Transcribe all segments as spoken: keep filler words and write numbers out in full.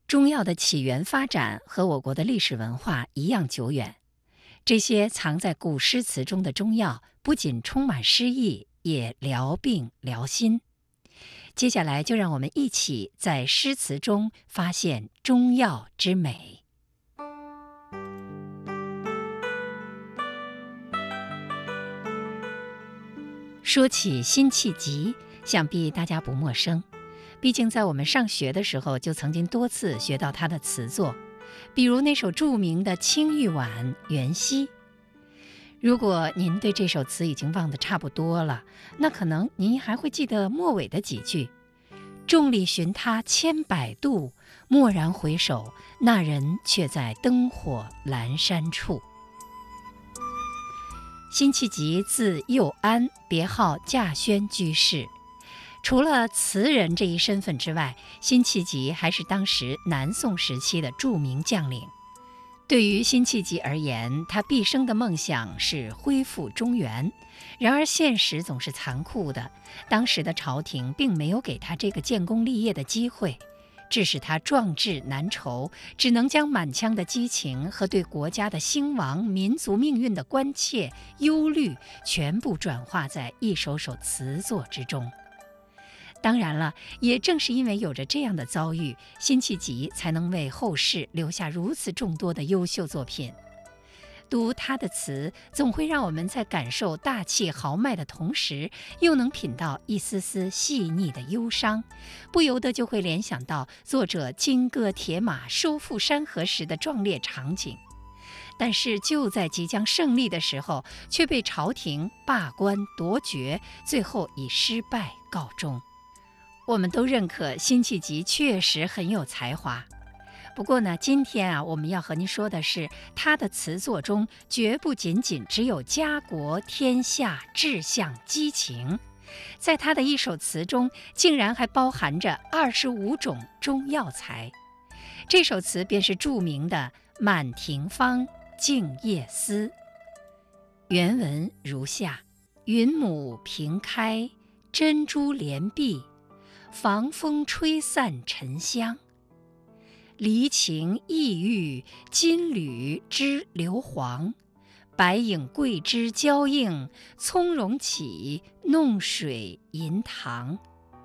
中药的起源发展和我国的历史文化一样久远。这些藏在古诗词中的中药，不仅充满诗意，也疗病疗心。接下来就让我们一起在诗词中发现中药之美。说起辛弃疾，想必大家不陌生，毕竟在我们上学的时候就曾经多次学到他的词作，比如那首著名的《青玉碗·元夕》。如果您对这首词已经忘得差不多了，那可能您还会记得末尾的几句：众里寻他千百度，蓦然回首，那人却在灯火阑珊处。辛弃疾字幼安，别号稼轩居士。除了词人这一身份之外，辛弃疾还是当时南宋时期的著名将领。对于辛弃疾而言，他毕生的梦想是恢复中原。然而现实总是残酷的，当时的朝廷并没有给他这个建功立业的机会，致使他壮志难酬，只能将满腔的激情和对国家的兴亡、民族命运的关切、忧虑，全部转化在一首首词作之中。当然了，也正是因为有着这样的遭遇，辛弃疾才能为后世留下如此众多的优秀作品。读他的词，总会让我们在感受大气豪迈的同时，又能品到一丝丝细腻的忧伤，不由得就会联想到作者金戈铁马收复山河时的壮烈场景。但是就在即将胜利的时候，却被朝廷罢官夺爵，最后以失败告终。我们都认可辛弃疾确实很有才华，不过呢，今天啊，我们要和您说的是，他的词作中绝不仅仅只有家国天下志向激情，在他的一首词中，竟然还包含着二十五种中药材。这首词便是著名的《满庭芳·静夜思》。原文如下：云母屏开，珍珠帘闭，防风吹散沉香。离情意郁，金缕织硫磺，白影桂枝交映，葱茏起，弄水银塘。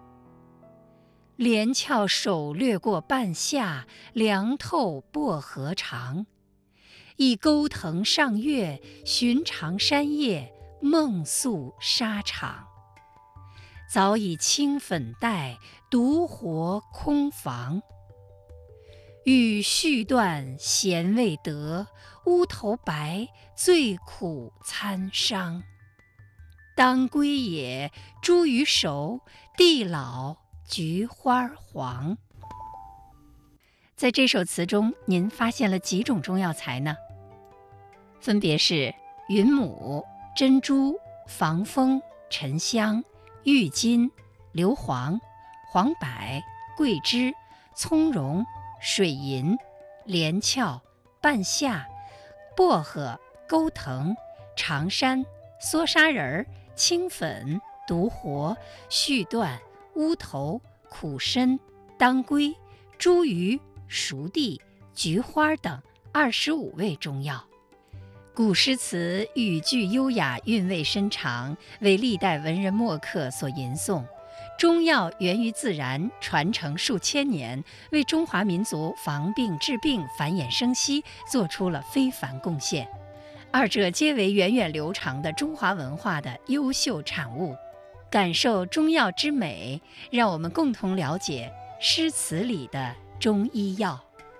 连翘手掠过半夏，凉透薄荷长。一钩藤上月，寻常山叶，梦宿沙场。早已青粉黛，独活空房。欲续断弦未得，乌头白，最苦参商。当归也，茱萸熟，地老菊花黄。在这首词中，您发现了几种中药材呢？分别是云母、珍珠、防风、沉香、郁金、硫磺、黄柏、桂枝、葱茏、水银、连翘、半夏、薄荷、钩藤、长山、梭沙仁、青粉、独活、续断、乌头、苦参、当归、茱萸、熟地、菊花等二十五味中药。古诗词语句优雅，韵味深长，为历代文人墨客所吟诵。中药源于自然，传承数千年，为中华民族防病治病、繁衍生息做出了非凡贡献。二者皆为源远流长的中华文化的优秀产物。感受中药之美，让我们共同了解诗词里的中医药。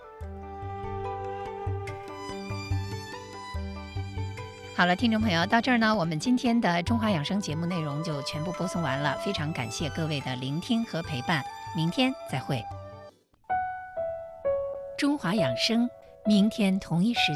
好了，听众朋友，到这儿呢，我们今天的中华养生节目内容就全部播送完了，非常感谢各位的聆听和陪伴，明天再会。中华养生，明天同一时间